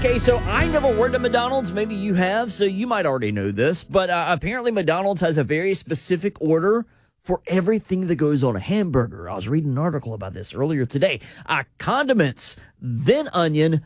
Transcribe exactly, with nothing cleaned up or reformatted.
Okay, so I never worked at McDonald's. Maybe you have, so you might already know this. But uh, apparently McDonald's has a very specific order for everything that goes on a hamburger. I was reading an article about this earlier today. Uh, condiments, then onion,